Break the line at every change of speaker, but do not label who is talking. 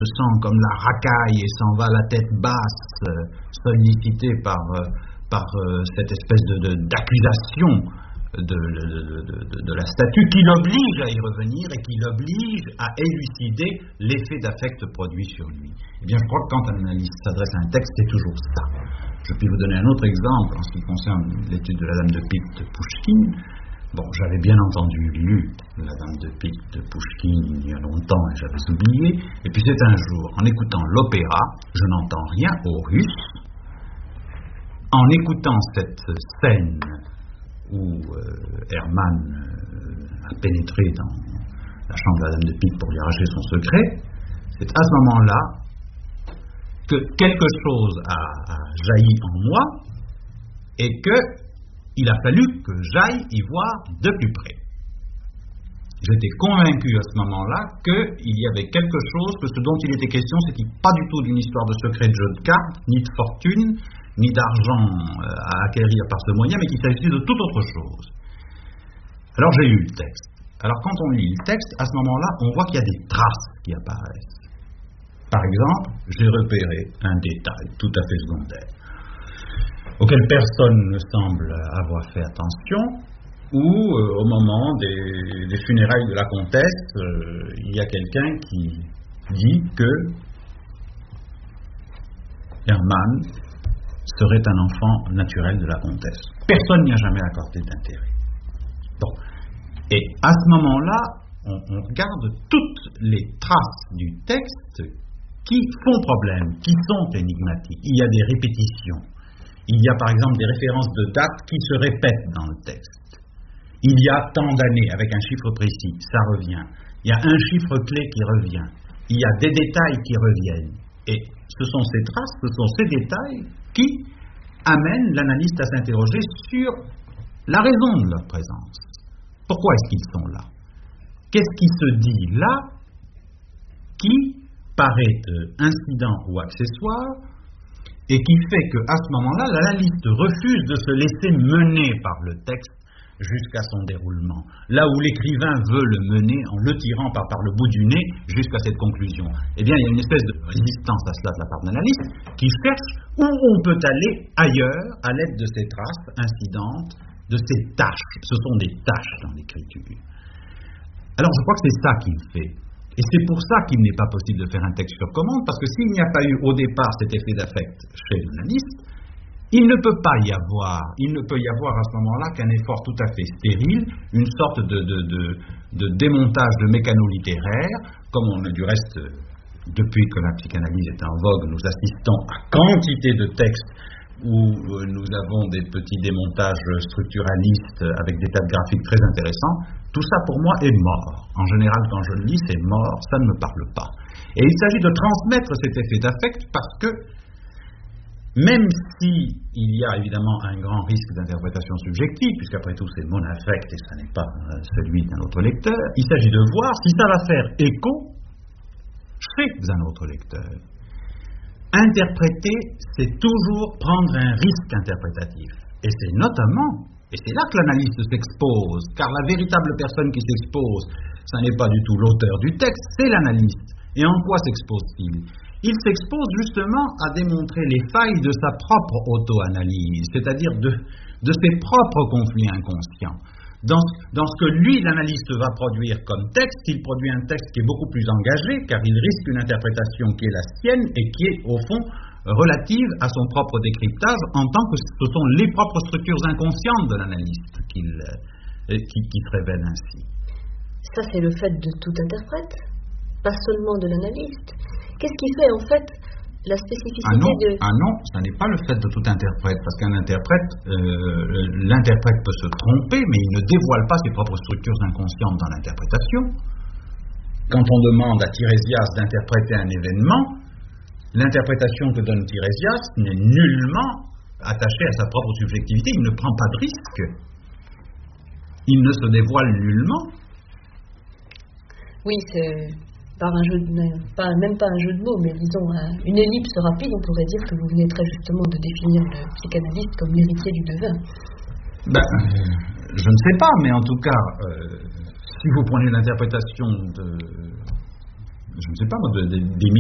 se sent comme la racaille et s'en va la tête basse, sollicité par cette espèce d'accusation de la statue qui l'oblige à y revenir et qui l'oblige à élucider l'effet d'affect produit sur lui. Eh bien, je crois que quand un analyste s'adresse à un texte, c'est toujours ça. Je puis vous donner un autre exemple en ce qui concerne l'étude de la Dame de pique de Pouchkine. Bon, j'avais bien entendu lu la Dame de pique de Pouchkine il y a longtemps et j'avais oublié. Et puis c'est un jour, en écoutant l'opéra, je n'entends rien au russe. En écoutant cette scène où Hermann a pénétré dans la chambre de la Dame de pique pour lui arracher son secret, c'est à ce moment-là que quelque chose a jailli en moi et qu'il a fallu que j'aille y voir de plus près. J'étais convaincu à ce moment-là qu'il y avait quelque chose, que ce dont il était question, c'était pas du tout d'une histoire de secret de jeu de cartes, ni de fortune, ni d'argent à acquérir par ce moyen, mais qu'il s'agissait de toute autre chose. Alors j'ai lu le texte. Alors quand on lit le texte, à ce moment-là, on voit qu'il y a des traces qui apparaissent. Par exemple, j'ai repéré un détail tout à fait secondaire, auquel personne ne semble avoir fait attention, où au moment des funérailles de la comtesse, il y a quelqu'un qui dit que Hermann serait un enfant naturel de la comtesse. Personne n'y a jamais accordé d'intérêt. Bon. Et à ce moment-là, on regarde toutes les traces du texte qui font problème, qui sont énigmatiques. Il y a des répétitions. Il y a par exemple des références de dates qui se répètent dans le texte. Il y a tant d'années avec un chiffre précis, ça revient. Il y a un chiffre clé qui revient. Il y a des détails qui reviennent. Et ce sont ces traces, ce sont ces détails qui amènent l'analyste à s'interroger sur la raison de leur présence. Pourquoi est-ce qu'ils sont là? Qu'est-ce qui se dit là qui paraît incident ou accessoire et qui fait qu'à ce moment-là, l'analyste refuse de se laisser mener par le texte jusqu'à son déroulement, là où l'écrivain veut le mener en le tirant par le bout du nez jusqu'à cette conclusion. Eh bien, il y a une espèce de résistance à cela de la part de l'analyste qui cherche où on peut aller ailleurs à l'aide de ces traces incidentes, de ces tâches. Ce sont des tâches dans l'écriture. Alors, je crois que c'est ça qui me fait. Et c'est pour ça qu'il n'est pas possible de faire un texte sur commande, parce que s'il n'y a pas eu au départ cet effet d'affect chez l'analyste, il ne peut y avoir à ce moment-là qu'un effort tout à fait stérile, une sorte de démontage de mécano-littéraire, comme on du reste, depuis que la psychanalyse est en vogue, nous assistons à quantité de textes où nous avons des petits démontages structuralistes avec des tas de graphiques très intéressants. Tout ça pour moi est mort. En général, quand je le lis, c'est mort, ça ne me parle pas. Et il s'agit de transmettre cet effet d'affect parce que même si il y a évidemment un grand risque d'interprétation subjective, puisqu'après tout c'est mon affect et ce n'est pas celui d'un autre lecteur, il s'agit de voir si ça va faire écho chez un autre lecteur. Interpréter, c'est toujours prendre un risque interprétatif. Et c'est notamment, et c'est là que l'analyste s'expose, car la véritable personne qui s'expose, ça n'est pas du tout l'auteur du texte, c'est l'analyste. Et en quoi s'expose-t-il ? Il s'expose justement à démontrer les failles de sa propre auto-analyse, c'est-à-dire de ses propres conflits inconscients. Dans ce que lui, l'analyste, va produire comme texte, il produit un texte qui est beaucoup plus engagé, car il risque une interprétation qui est la sienne et qui est, au fond, relative à son propre décryptage, en tant que ce sont les propres structures inconscientes de l'analyste qui se révèlent ainsi.
Ça, c'est le fait de tout interprète, pas seulement de l'analyste. Qu'est-ce qui fait, en fait, la spécificité
non, ça n'est pas le fait de tout interprète, parce qu'un interprète, l'interprète peut se tromper, mais il ne dévoile pas ses propres structures inconscientes dans l'interprétation. Quand on demande à Tirésias d'interpréter un événement, l'interprétation que donne Tirésias n'est nullement attachée à sa propre subjectivité, il ne prend pas de risque. Il ne se dévoile nullement.
Oui, c'est... même pas un jeu de mots, mais disons une ellipse rapide, on pourrait dire que vous venez très justement de définir le psychanalyste comme l'héritier du devin.
Je ne sais pas, mais en tout cas, si vous prenez l'interprétation des